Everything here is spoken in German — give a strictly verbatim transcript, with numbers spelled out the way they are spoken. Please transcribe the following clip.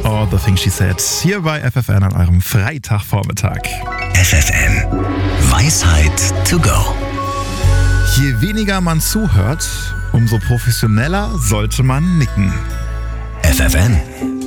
All the Things She Said. Hier bei F F N an eurem Freitagvormittag. F F N. Weisheit to go. Je weniger man zuhört, umso professioneller sollte man nicken. F F N.